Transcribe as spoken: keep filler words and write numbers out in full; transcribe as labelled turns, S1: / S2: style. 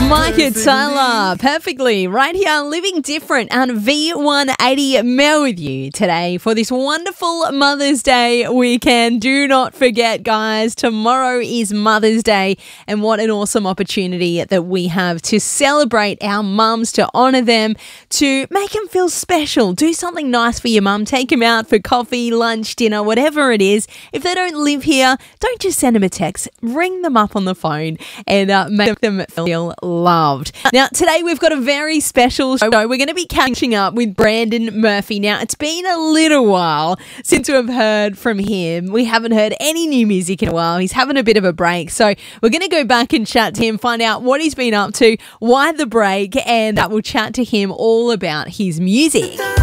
S1: Micah Tyler, perfectly right here, living different on V one eighty Mel with you today for this wonderful Mother's Day weekend. Do not forget, guys, tomorrow is Mother's Day, and what an awesome opportunity that we have to celebrate our mums, to honour them, to make them feel special. Do something nice for your mum. Take them out for coffee, lunch, dinner, whatever it is. If they don't live here, don't just send them a text. Ring them up on the phone and uh, make them feel loved. Now, today we've got a very special show. We're going to be catching up with Brandon Murphy. Now, it's been a little while since we've heard from him. We haven't heard any new music in a while. He's having a bit of a break. So we're going to go back and chat to him, find out what he's been up to, why the break, and uh, we'll chat to him all about his music.